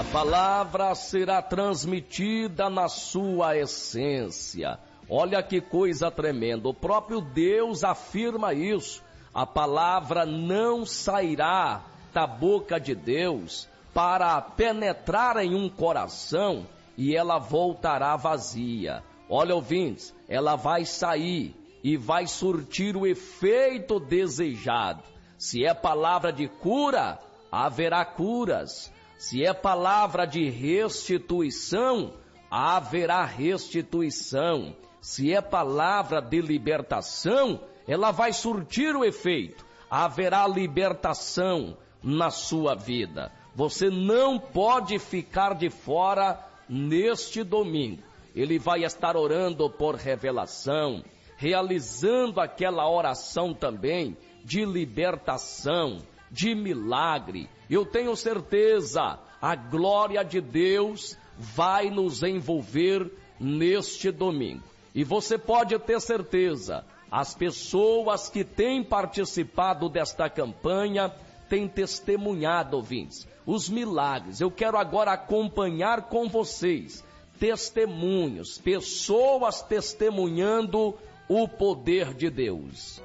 palavra será transmitida na sua essência. Olha que coisa tremenda, o próprio Deus afirma isso. A palavra não sairá da boca de Deus para penetrar em um coração e ela voltará vazia. Olha, ouvintes, ela vai sair e vai surtir o efeito desejado. Se é palavra de cura, haverá curas. Se é palavra de restituição, haverá restituição. Se é palavra de libertação, ela vai surtir o efeito. Haverá libertação na sua vida. Você não pode ficar de fora neste domingo. Ele vai estar orando por revelação, realizando aquela oração também de libertação, de milagre. Eu tenho certeza, a glória de Deus vai nos envolver neste domingo. E você pode ter certeza, as pessoas que têm participado desta campanha têm testemunhado, ouvintes, os milagres. Eu quero agora acompanhar com vocês testemunhos, pessoas testemunhando o poder de Deus.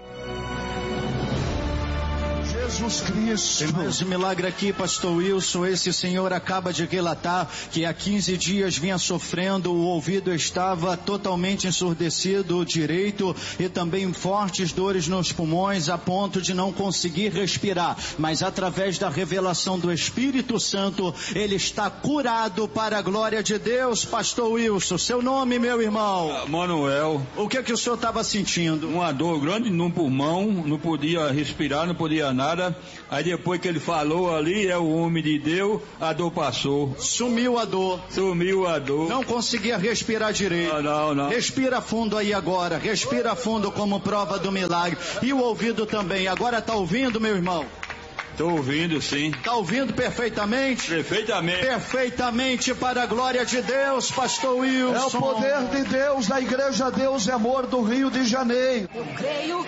Jesus Cristo. Irmãos, milagre aqui, pastor Wilson. Esse senhor acaba de relatar que há 15 dias vinha sofrendo, o ouvido estava totalmente ensurdecido, o direito, e também fortes dores nos pulmões, a ponto de não conseguir respirar. Mas através da revelação do Espírito Santo, ele está curado para a glória de Deus. Pastor Wilson, seu nome, meu irmão? Manuel. O que o senhor estava sentindo? Uma dor grande no pulmão, não podia respirar, não podia nada. Aí depois que ele falou ali, é o homem de Deus, a dor passou. Sumiu a dor. Sumiu a dor. Não conseguia respirar direito. Não. Respira fundo aí agora, respira fundo como prova do milagre. E o ouvido também, agora tá ouvindo, meu irmão? Estou ouvindo, sim. Está ouvindo perfeitamente? Perfeitamente. Perfeitamente, para a glória de Deus, pastor Wilson. É o poder de Deus, da Igreja Deus é Amor do Rio de Janeiro. Eu creio